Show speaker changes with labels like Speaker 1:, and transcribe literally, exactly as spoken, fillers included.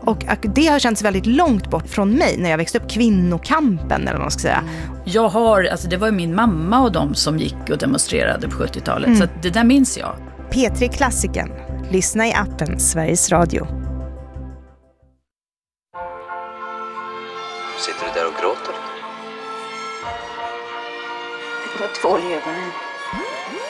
Speaker 1: Och det har känts väldigt långt bort från mig när jag växte upp, kvinnokampen eller vad man ska säga.
Speaker 2: Jag har, alltså det var min mamma och de som gick och demonstrerade på sjuttiotalet, mm. så att det där minns jag.
Speaker 1: P tre Klassiken. Lyssna i appen Sveriges Radio.
Speaker 3: Sitter du där och gråter?
Speaker 4: Det var två ögonen.